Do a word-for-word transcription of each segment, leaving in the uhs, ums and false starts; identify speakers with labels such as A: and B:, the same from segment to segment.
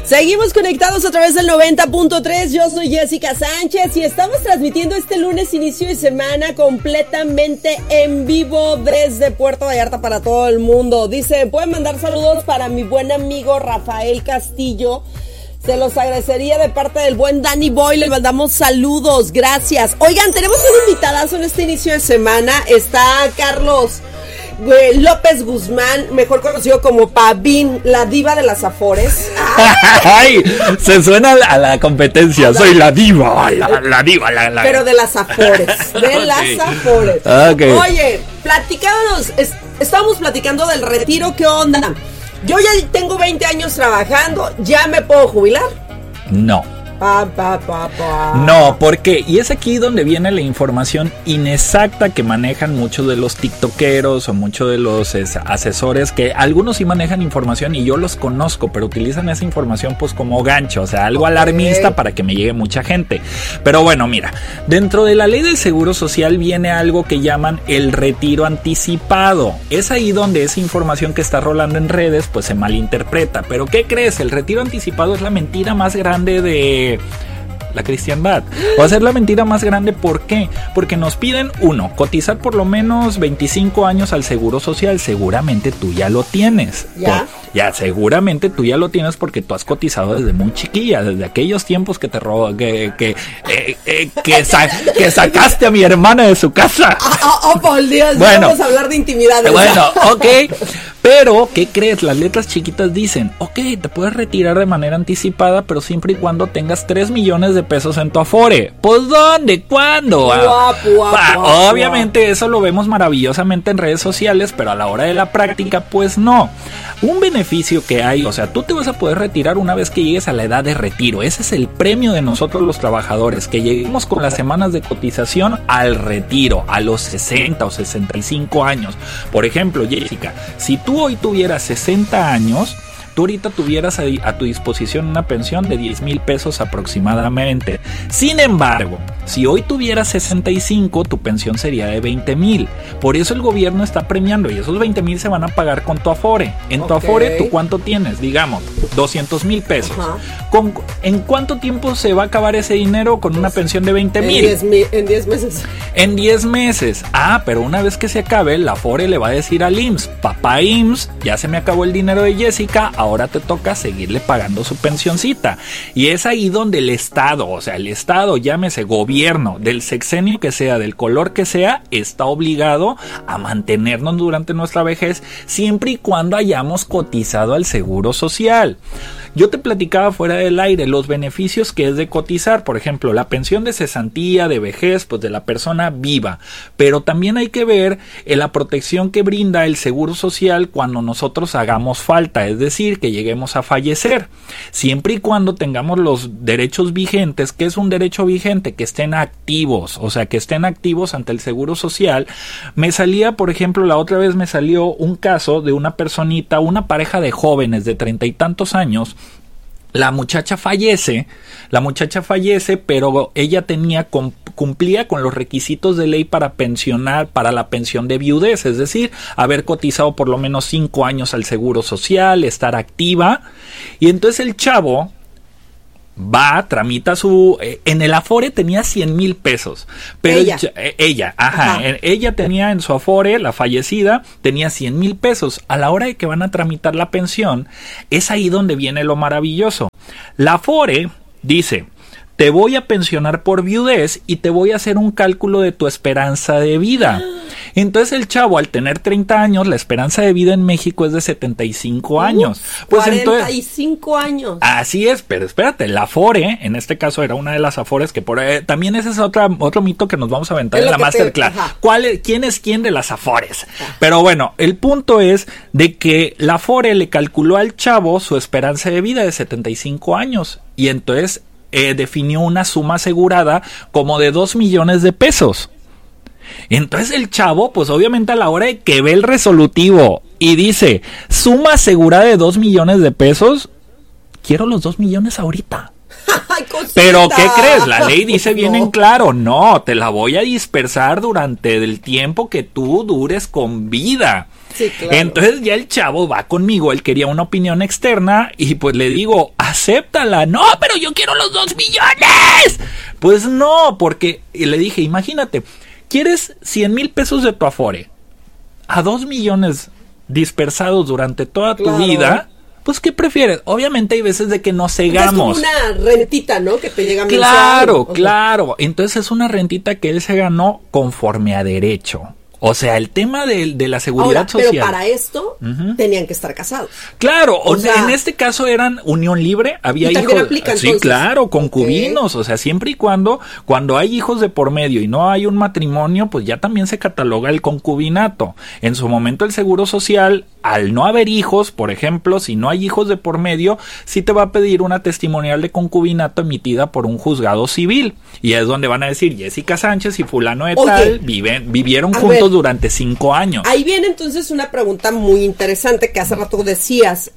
A: Seguimos conectados a través del noventa punto tres. Yo soy Jessica Sánchez y estamos transmitiendo este lunes inicio de semana completamente en vivo desde Puerto Vallarta para todo el mundo. Dice, pueden mandar saludos para mi buen amigo Rafael Castillo. Se los agradecería de parte del buen Danny Boy. Le mandamos saludos, gracias. Oigan, tenemos un invitadazo en este inicio de semana. Está Carlos López Guzmán, mejor conocido como Pavín, la diva de las Afores.
B: Ay, se suena a la competencia. Soy la diva, la, la diva, la, la.
A: Pero de las Afores, de okay. las Afores.
B: Okay.
A: Oye, platicábamos, es, estábamos platicando del retiro, ¿qué onda? Yo ya tengo veinte años trabajando, ¿ya me puedo jubilar?
B: No.
A: Pa, pa, pa, pa.
B: No, porque, y es aquí donde viene la información inexacta que manejan muchos de los tiktokeros o muchos de los es, asesores, que algunos sí manejan información y yo los conozco, pero utilizan esa información pues como gancho, o sea, algo okay. alarmista para que me llegue mucha gente. Pero bueno, mira, dentro de la ley del seguro social viene algo que llaman el retiro anticipado. Es ahí donde esa información que está rolando en redes pues se malinterpreta. Pero ¿qué crees? El retiro anticipado es la mentira más grande de la cristiandad. Va a ser la mentira más grande. ¿Por qué? Porque nos piden, uno, cotizar por lo menos veinticinco años al seguro social. Seguramente tú ya lo tienes.
A: ¿Ya?
B: Por, ya, seguramente tú ya lo tienes porque tú has cotizado desde muy chiquilla, desde aquellos tiempos que te robó, que que eh, eh, que, sa que sacaste a mi hermana de su casa.
A: Oh, oh por Dios, bueno, vamos a hablar de intimidades.
B: Bueno, ok. Pero, ¿qué crees? Las letras chiquitas dicen, ok, te puedes retirar de manera anticipada, pero siempre y cuando tengas tres millones de pesos en tu Afore. ¿Pues dónde? ¿Cuándo?
A: Guapo, guapo,
B: ah,
A: guapo.
B: Obviamente eso lo vemos maravillosamente en redes sociales, pero a la hora de la práctica, pues no. Un beneficio que hay, o sea, tú te vas a poder retirar una vez que llegues a la edad de retiro. Ese es el premio de nosotros los trabajadores, que lleguemos con las semanas de cotización al retiro, a los sesenta o sesenta y cinco años. Por ejemplo, Jessica, si tú hoy tuvieras sesenta años, tú ahorita tuvieras a, a tu disposición una pensión de diez mil pesos aproximadamente. Sin embargo, si hoy tuvieras sesenta y cinco, tu pensión sería de veinte mil. Por eso el gobierno está premiando y esos veinte mil se van a pagar con tu Afore. En tu okay. Afore, ¿tú cuánto tienes? Digamos, doscientos mil pesos. ¿Con, ¿En cuánto tiempo se va a acabar ese dinero con una pensión de veinte mil?
A: En diez meses.
B: En diez meses. Ah, pero una vez que se acabe, la Afore le va a decir al I M S S, papá I M S S, ya se me acabó el dinero de Jessica, ahora te toca seguirle pagando su pensioncita. Y es ahí donde el Estado, o sea, el Estado, llámese gobierno, del sexenio que sea, del color que sea, está obligado a mantenernos durante nuestra vejez, siempre y cuando hayamos cotizado al seguro social. Yo te platicaba fuera del aire los beneficios que es de cotizar, por ejemplo, la pensión de cesantía, de vejez, pues de la persona viva, pero también hay que ver eh, la protección que brinda el seguro social cuando nosotros hagamos falta, es decir, que lleguemos a fallecer, siempre y cuando tengamos los derechos vigentes. ¿Qué es un derecho vigente? Que estén activos, o sea, que estén activos ante el seguro social. Me salía, por ejemplo, la otra vez me salió un caso de una personita, una pareja de jóvenes de treinta y tantos años. La muchacha fallece, la muchacha fallece, pero ella tenía cumplía con los requisitos de ley para pensionar, para la pensión de viudez, es decir, haber cotizado por lo menos cinco años al seguro social, estar activa, y entonces el chavo va, tramita su... Eh, en el Afore tenía cien mil pesos. Pero
A: ella.
B: El, ella, ajá, ajá. Ella tenía en su Afore, la fallecida, tenía cien mil pesos. A la hora de que van a tramitar la pensión, es ahí donde viene lo maravilloso. La Afore dice, te voy a pensionar por viudez y te voy a hacer un cálculo de tu esperanza de vida. Entonces el chavo, al tener treinta años, la esperanza de vida en México es de setenta y cinco años.
A: Pues cuarenta y cinco entonces, años.
B: Así es, pero espérate, la Afore, en este caso era una de las Afores que por eh, también ese es otra, otro mito que nos vamos a aventar es en la masterclass. Te, ¿Cuál es, ¿Quién es quién de las Afores? Ajá. Pero bueno, el punto es de que la Afore le calculó al chavo su esperanza de vida de setenta y cinco años y entonces eh, definió una suma asegurada como de dos millones de pesos. Entonces el chavo, pues obviamente a la hora de que ve el resolutivo y dice, suma asegurada de dos millones de pesos, quiero los dos millones ahorita.
A: Ay,
B: pero ¿qué crees? La ley dice bien en claro, no, te la voy a dispersar durante el tiempo que tú dures con vida.
A: Sí, claro.
B: Entonces ya el chavo va conmigo, él quería una opinión externa y pues le digo, acéptala. No, pero yo quiero los dos millones. Pues no, porque le dije, imagínate, quieres cien mil pesos de tu Afore a dos millones dispersados durante toda tu claro. vida. Pues, ¿qué prefieres? Obviamente hay veces de que nos cegamos.
A: Es como una rentita, ¿no? Que te llega mensual.
B: Claro, claro. Entonces es una rentita que él se ganó conforme a derecho. O sea, el tema de, de la seguridad
A: Ahora,
B: social.
A: Pero para esto uh-huh. tenían que estar casados.
B: Claro, o, o sea, en este caso eran unión libre, había
A: y
B: hijos.
A: También aplica,
B: sí,
A: entonces.
B: Claro, concubinos, okay. O sea, siempre y cuando, cuando hay hijos de por medio y no hay un matrimonio, pues ya también se cataloga el concubinato. En su momento el Seguro Social, al no haber hijos, por ejemplo, si no hay hijos de por medio, sí te va a pedir una testimonial de concubinato emitida por un juzgado civil. Y es donde van a decir Jessica Sánchez y fulano de
A: Oye,
B: tal viven, vivieron
A: juntos
B: ver, durante cinco años.
A: Ahí viene entonces una pregunta muy interesante que hace rato decías.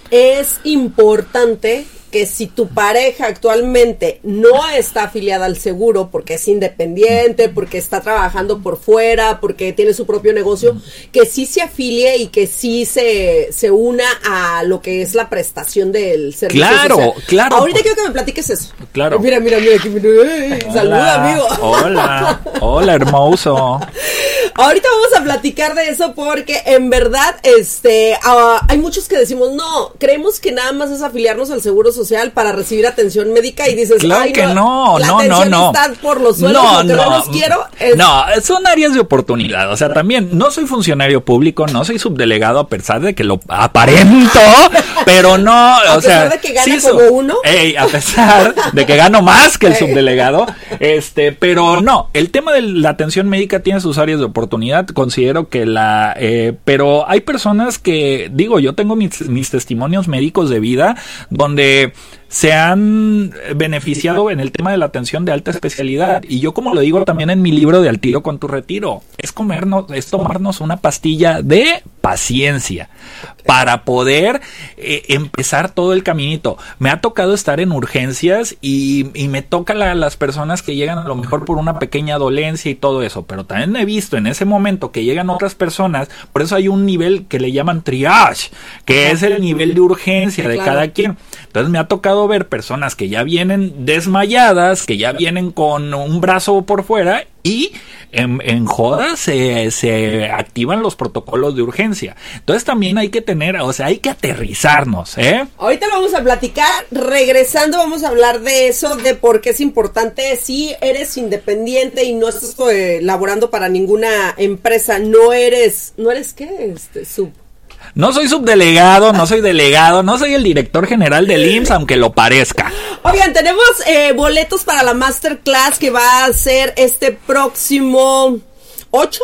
A: Es importante que si tu pareja actualmente no está afiliada al seguro porque es independiente, porque está trabajando por fuera, porque tiene su propio negocio, que sí se afilie y que sí se, se una a lo que es la prestación del servicio
B: claro,
A: social.
B: Claro,
A: Ahorita quiero que me platiques eso.
B: Claro.
A: Mira, mira, mira. Aquí, mira. Hola, saluda, amigo.
B: Hola, hola, hermoso.
A: Ahorita vamos a platicar de eso porque en verdad este uh, hay muchos que decimos, no, creemos que nada más es afiliarnos al Seguro Social para recibir atención médica y dices,
B: claro
A: ay,
B: que
A: no,
B: no,
A: la
B: no,
A: atención
B: no, no.
A: está por los suelos,
B: no,
A: lo que
B: no,
A: no los quiero es...
B: No, son áreas de oportunidad, o sea, también no soy funcionario público, no soy subdelegado a pesar de que lo aparento, pero no,
A: a
B: o sea...
A: A pesar de que gana
B: sí,
A: como uno.
B: Ey, a pesar de que gano más que el subdelegado, este, pero no, el tema de la atención médica tiene sus áreas de oportunidad, considero que la, eh, pero hay personas que, digo, yo tengo mis, mis testimonios médicos de vida donde se han beneficiado en el tema de la atención de alta especialidad, y yo, como lo digo también en mi libro de Al tiro con tu retiro, es comernos, es tomarnos una pastilla de paciencia para poder eh, empezar todo el caminito. Me ha tocado estar en urgencias y, y me toca la, las personas que llegan a lo mejor por una pequeña dolencia y todo eso, pero también he visto en ese momento que llegan otras personas, por eso hay un nivel que le llaman triage, que es el nivel de urgencia de claro. cada quien. Entonces me ha tocado ver personas que ya vienen desmayadas, que ya vienen con un brazo por fuera y en, en joda se, se activan los protocolos de urgencia. Entonces también hay que tener, o sea, hay que aterrizarnos, ¿eh?
A: Ahorita lo vamos a platicar, regresando vamos a hablar de eso, de por qué es importante, si eres independiente y no estás eh, laborando para ninguna empresa, no eres, ¿no eres qué? Este, sub...
B: No soy subdelegado, no soy delegado, no soy el director general del I M S S, aunque lo parezca.
A: Oigan, tenemos eh, boletos para la masterclass que va a ser este próximo ocho.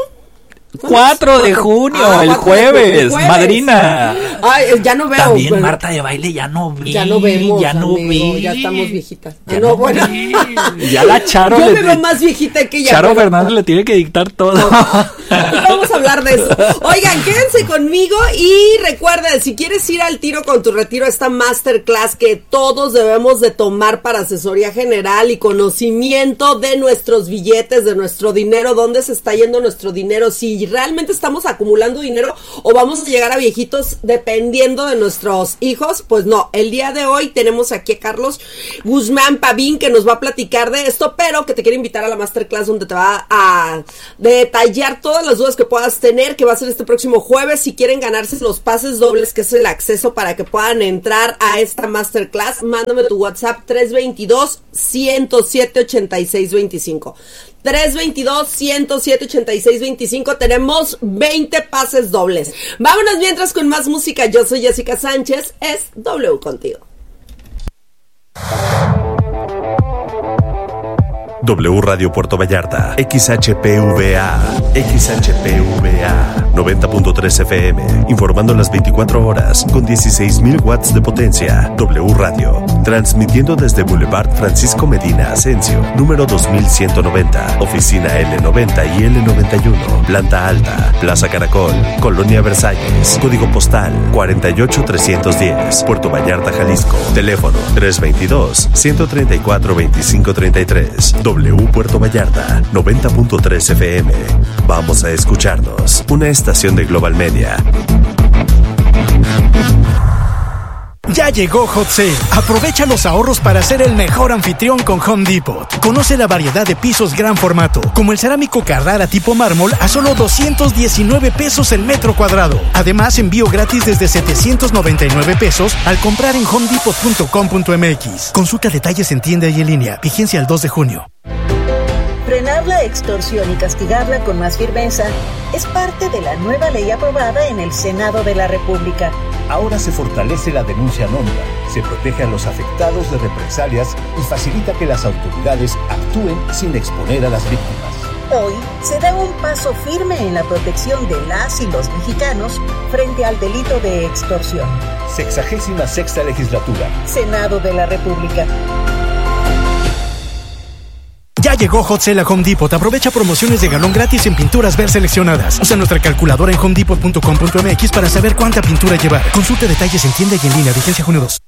B: cuatro de junio, ah, el, jueves, el jueves, madrina.
A: Ay, ya no veo.
B: También bueno, Marta de Baile ya no vi.
A: Ya no vemos,
B: ya no
A: amigo,
B: vi.
A: Ya estamos viejitas.
B: Ya
A: no,
B: no
A: bueno.
B: vi. Ya la Charo.
A: Yo
B: le,
A: me veo más viejita que ella.
B: Charo
A: pero...
B: Fernández le tiene que dictar todo.
A: No. Vamos a hablar de eso. Oigan, quédense conmigo y recuerden, si quieres ir al tiro con tu retiro, esta masterclass que todos debemos de tomar para asesoría general y conocimiento de nuestros billetes, de nuestro dinero, dónde se está yendo nuestro dinero, si realmente estamos acumulando dinero o vamos a llegar a viejitos dependiendo de nuestros hijos. Pues no, el día de hoy tenemos aquí a Carlos Guzmán Pavín que nos va a platicar de esto, pero que te quiere invitar a la masterclass donde te va a detallar todas las dudas que puedas tener, que va a ser este próximo jueves. Si quieren ganarse los pases dobles, que es el acceso para que puedan entrar a esta masterclass, mándame tu WhatsApp tres veintidós, ciento siete, ochenta y seis veinticinco. tres veintidós, ciento siete, ochenta y seis veinticinco. Tenemos veinte pases dobles. Vámonos mientras con más música. Yo soy Jessica Sánchez. Es W contigo.
C: W Radio Puerto Vallarta, X H P V A, X H P V A, noventa punto tres F M, informando las veinticuatro horas, con dieciséis mil watts de potencia. W Radio, transmitiendo desde Boulevard Francisco Medina Asensio, número dos mil ciento noventa, oficina L noventa y L noventa y uno, planta alta, Plaza Caracol, Colonia Versalles, código postal cuarenta y ocho trescientos diez, Puerto Vallarta, Jalisco, teléfono tres veintidós, ciento treinta y cuatro, veinticinco treinta y tres. W Puerto Vallarta, noventa punto tres F M. Vamos a escucharnos. Una estación de Global Media.
D: Ya llegó Hot Sale. Aprovecha los ahorros para ser el mejor anfitrión con Home Depot. Conoce la variedad de pisos gran formato, como el cerámico Carrara tipo mármol a solo doscientos diecinueve pesos el metro cuadrado. Además, envío gratis desde setecientos noventa y nueve pesos al comprar en home depot punto com punto m x. Consulta detalles en tienda y en línea. Vigencia el dos de junio.
E: Frenar la extorsión y castigarla con más firmeza es parte de la nueva ley aprobada en el Senado de la República.
F: Ahora se fortalece la denuncia anónima, se protege a los afectados de represalias y facilita que las autoridades actúen sin exponer a las víctimas.
E: Hoy se da un paso firme en la protección de las y los mexicanos frente al delito de extorsión.
F: Sexagésima sexta legislatura.
E: Senado de la República.
D: Ya llegó Hot Sale a Home Depot. Aprovecha promociones de galón gratis en pinturas ver seleccionadas. Usa nuestra calculadora en home depot punto com punto m x para saber cuánta pintura llevar. Consulte detalles en tienda y en línea. Vigencia junio dos.